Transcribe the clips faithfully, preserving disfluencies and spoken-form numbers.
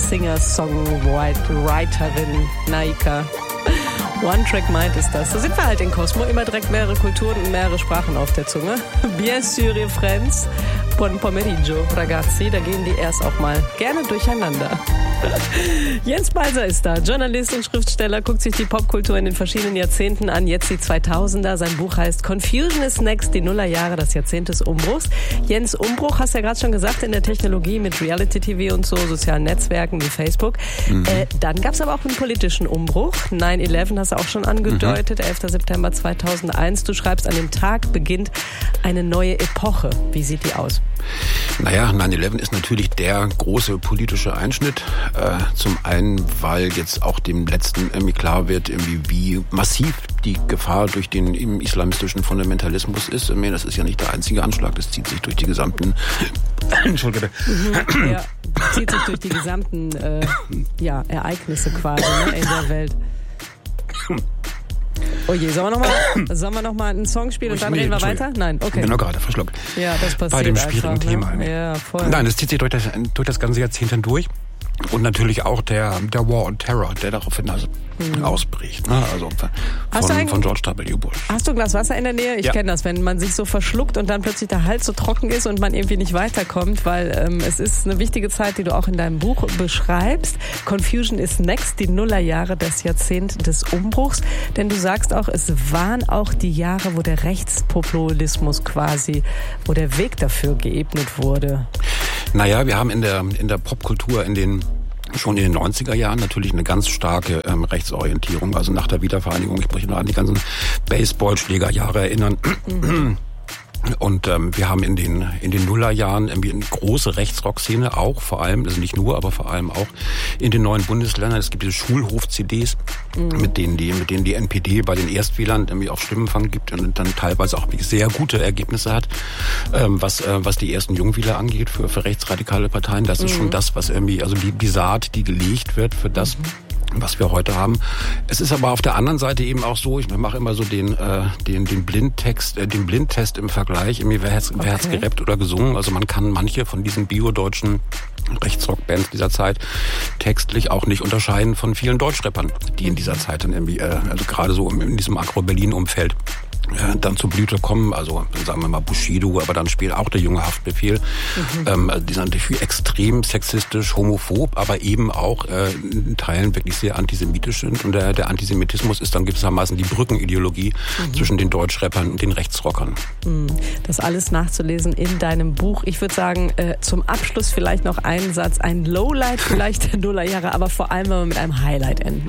Singer-Songwriterin Naika. One Track Mind ist das. So sind wir halt in Cosmo. Immer direkt mehrere Kulturen und mehrere Sprachen auf der Zunge. Bien sûr, ihr Friends. Buon pomeriggio, ragazzi. Da gehen die erst auch mal gerne durcheinander. Jens Balser ist da, Journalist und Schriftsteller, guckt sich die Popkultur in den verschiedenen Jahrzehnten an, jetzt die zweitausender. Sein Buch heißt Confusion is Next, die Nullerjahre, das Jahrzehnt des Umbruchs. Jens, Umbruch, hast du ja gerade schon gesagt, in der Technologie mit Reality-T V und so, sozialen Netzwerken wie Facebook. Mhm. Äh, dann gab es aber auch einen politischen Umbruch. nine eleven hast du auch schon angedeutet, mhm. elfter September zweitausendeins. Du schreibst, an dem Tag beginnt eine neue Epoche. Wie sieht die aus? Naja, nine eleven ist natürlich der große politische Einschnitt. Äh, zum einen, weil jetzt auch dem Letzten irgendwie klar wird, irgendwie wie massiv die Gefahr durch den im islamistischen Fundamentalismus ist. Ich meine, das ist ja nicht der einzige Anschlag, das zieht sich durch die gesamten... Entschuldige. Mhm, ja, zieht sich durch die gesamten äh, ja, Ereignisse quasi, ne, in der Welt. Oh je, sollen wir nochmal sollen wir noch mal einen Song spielen und dann reden wir weiter? Nein, okay. Ich bin noch gerade verschluckt. Ja, das passiert bei dem schwierigen einfach, Thema. Ne? Ja, voll. Nein, das zieht sich durch das, durch das ganze Jahrzehnt hindurch. Und natürlich auch der, der War on Terror, der daraufhin also mhm. ausbricht. Ne? Also von, von George W. Bush. Hast du ein Glas Wasser in der Nähe? Ich ja. kenne das, wenn man sich so verschluckt und dann plötzlich der Hals so trocken ist und man irgendwie nicht weiterkommt, weil ähm, es ist eine wichtige Zeit, die du auch in deinem Buch beschreibst. Confusion is Next, die Nullerjahre, das Jahrzehnt des Umbruchs. Denn du sagst auch, es waren auch die Jahre, wo der Rechtspopulismus quasi, wo der Weg dafür geebnet wurde. Naja, wir haben in der, in der Popkultur in den schon in den neunziger Jahren natürlich eine ganz starke ähm, Rechtsorientierung. Also nach der Wiedervereinigung, ich möchte noch an die ganzen Baseballschlägerjahre erinnern. Mhm. Und ähm, wir haben in den in den Nullerjahren irgendwie eine große Rechtsrock-Szene auch, vor allem, also nicht nur, aber vor allem auch in den neuen Bundesländern. Es gibt diese Schulhof-C Ds, mhm. mit denen die mit denen die N P D bei den Erstwählern irgendwie auch Stimmenfang gibt und dann teilweise auch sehr gute Ergebnisse hat, ähm, was äh, was die ersten Jungwähler angeht für für rechtsradikale Parteien. Das ist mhm. schon das, was irgendwie, also die die Saat, die gelegt wird für das, mhm. was wir heute haben. Es ist aber auf der anderen Seite eben auch so, ich mache immer so den äh, den den Blindtext, äh, den Blindtest im Vergleich, irgendwie wer hat's, okay. wer hat's gerappt oder gesungen. Also man kann manche von diesen bio-deutschen Rechtsrock-Bands dieser Zeit textlich auch nicht unterscheiden von vielen Deutschrappern, die in dieser Zeit dann irgendwie, äh, also gerade so in diesem Agro-Berlin-Umfeld äh, dann zur Blüte kommen. Also sagen wir mal Bushido, aber dann später auch der junge Haftbefehl. Mhm. Ähm, also die sind natürlich extrem sexistisch, homophob, aber eben auch äh, in Teilen wirklich sehr antisemitisch sind. Und der, der Antisemitismus ist dann gewissermaßen die Brückenideologie mhm. zwischen den Deutschrappern und den Rechtsrockern. Das alles nachzulesen in deinem Buch. Ich würde sagen, äh, zum Abschluss vielleicht noch einen Satz, ein Lowlight vielleicht der Nullerjahre, aber vor allem, wenn wir mit einem Highlight enden.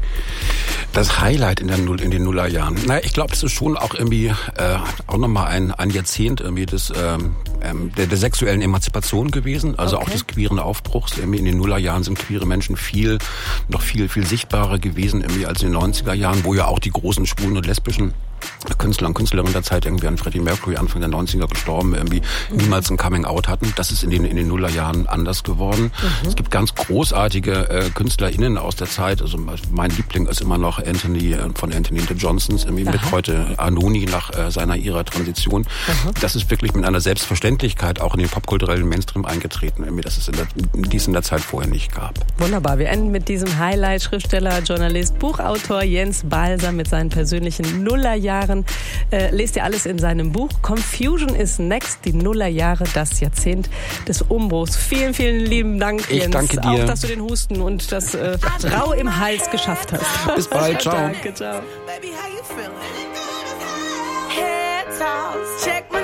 Das Highlight in, der Null, in den Nullerjahren. Naja, ich glaube, das ist schon auch irgendwie äh, auch nochmal ein, ein Jahrzehnt irgendwie des, ähm, der, der sexuellen Emanzipation gewesen, also okay. auch des queeren Aufbruchs. Irgendwie in den Nullerjahren sind queere Menschen viel, noch viel, viel sichtbarer gewesen irgendwie als in den neunziger Jahren, wo ja auch die großen schwulen und lesbischen Künstler und Künstlerinnen der Zeit, irgendwie an Freddie Mercury Anfang der neunziger gestorben, irgendwie mhm. niemals ein Coming-out hatten. Das ist in den in den Nullerjahren anders geworden. Mhm. Es gibt ganz großartige äh, KünstlerInnen aus der Zeit. Also mein Liebling ist immer noch Anthony äh, von Anthony and the Johnsons, irgendwie Aha. mit heute Anoni nach äh, seiner ihrer Transition. Aha. Das ist wirklich mit einer Selbstverständlichkeit auch in den popkulturellen Mainstream eingetreten, irgendwie, dass es in der, die es in der Zeit vorher nicht gab. Wunderbar. Wir enden mit diesem Highlight. Schriftsteller, Journalist, Buchautor Jens Balser mit seinen persönlichen Nullerjahren. Äh, lest ihr alles in seinem Buch Confusion is Next, die Nullerjahre, das Jahrzehnt des Umbruchs. Vielen, vielen lieben Dank, ich Jens. Danke dir. Auch, dass du den Husten und das äh, Rau im Hals geschafft hast. Bis bald, ciao. Danke, ciao.